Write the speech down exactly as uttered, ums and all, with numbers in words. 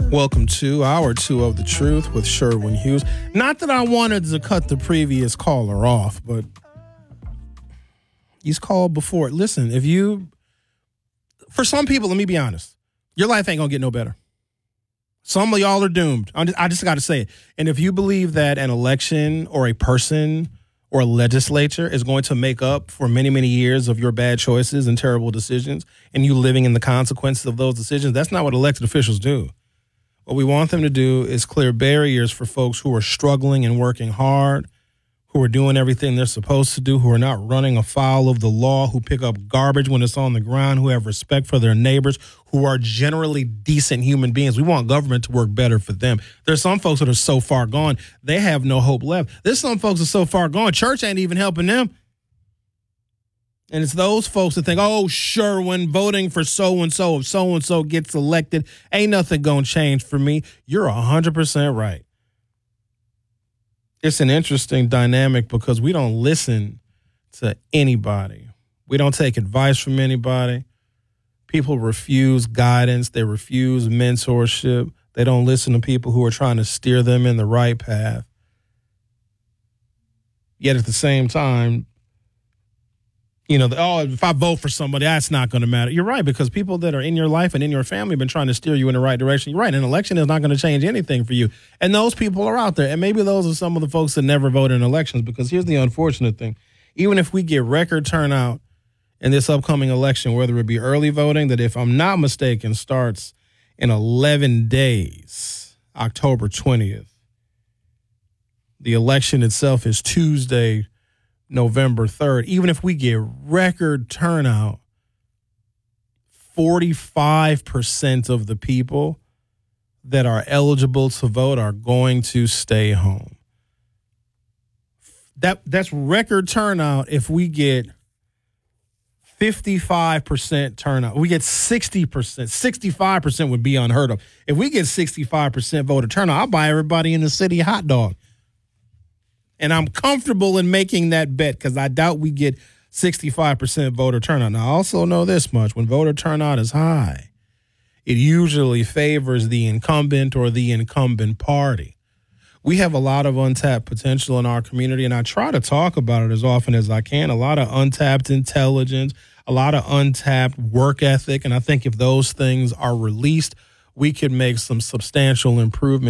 Welcome to Hour Two of the Truth with Sherwin Hughes. Not that I wanted to cut the previous caller off, but he's called before. Listen, if you, for some people, let me be honest, your life ain't gonna get no better. Some of y'all are doomed. I'm just, I just got to say it. And if you believe that an election or a person or a legislature is going to make up for many, many years of your bad choices and terrible decisions and you living in the consequences of those decisions, that's not what elected officials do. What we want them to do is clear barriers for folks who are struggling and working hard, who are doing everything they're supposed to do, who are not running afoul of the law, who pick up garbage when it's on the ground, who have respect for their neighbors, who are generally decent human beings. We want government to work better for them. There's some folks that are so far gone, they have no hope left. There's some folks that are so far gone, church ain't even helping them. And it's those folks that think, oh, sure, when voting for so-and-so, if so-and-so gets elected, ain't nothing going to change for me. You're one hundred percent right. It's an interesting dynamic because we don't listen to anybody. We don't take advice from anybody. People refuse guidance. They refuse mentorship. They don't listen to people who are trying to steer them in the right path. Yet at the same time, you know, oh, if I vote for somebody, that's not going to matter. You're right, because people that are in your life and in your family have been trying to steer you in the right direction. You're right. An election is not going to change anything for you. And those people are out there. And maybe those are some of the folks that never vote in elections, because here's the unfortunate thing. Even if we get record turnout in this upcoming election, whether it be early voting, that if I'm not mistaken starts in eleven days, October twentieth. The election itself is Tuesday, November third. Even if we get record turnout, forty-five percent of the people that are eligible to vote are going to stay home. That that's record turnout. If we get fifty-five percent turnout, we get sixty percent, sixty-five percent would be unheard of. If we get sixty-five percent voter turnout, I'll buy everybody in the city a hot dog. And I'm comfortable in making that bet because I doubt we get sixty-five percent voter turnout. Now, I also know this much. When voter turnout is high, it usually favors the incumbent or the incumbent party. We have a lot of untapped potential in our community, and I try to talk about it as often as I can. A lot of untapped intelligence, a lot of untapped work ethic, and I think if those things are released, we could make some substantial improvements